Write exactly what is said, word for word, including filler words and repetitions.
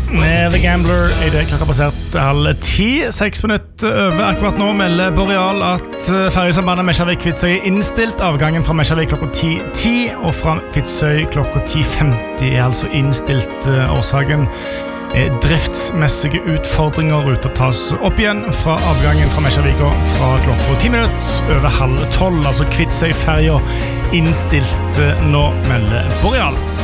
med The Gambler er det klokka passert halv ti, seks minutter over akkurat nå melder Boreal at fergesambandet Meshavik-Kvitsøy er innstilt. Avgangen fra Meshavik klokka ti ti og fra Kvitsøy klokka ti femti er altså innstilt. Årsaken er driftsmessige utfordringer. Ruta tas opp igjen fra avgangen fra Meshavika fra klokka ti minutter over halv tolv, altså Kvitsøy-ferja innstilt nå melder Boreal.